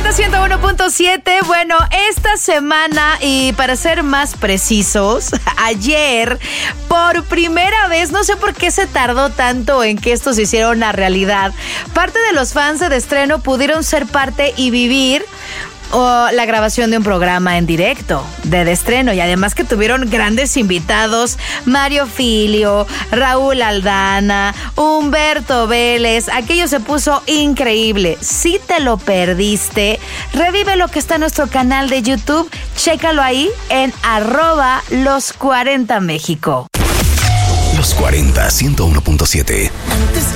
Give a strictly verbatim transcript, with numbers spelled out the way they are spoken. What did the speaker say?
cuarenta, ciento uno punto siete. Bueno, esta semana, y para ser más precisos, ayer, por primera vez, no sé por qué se tardó tanto en que esto se hiciera una realidad, parte de los fans de estreno pudieron ser parte y vivir o la grabación de un programa en directo de, de estreno, y además que tuvieron grandes invitados: Mario Filio, Raúl Aldana, Humberto Vélez. Aquello se puso increíble. Si te lo perdiste, revive lo que está en nuestro canal de YouTube. Chécalo ahí en arroba los cuarenta México. Los cuarenta, ciento uno punto siete. Antes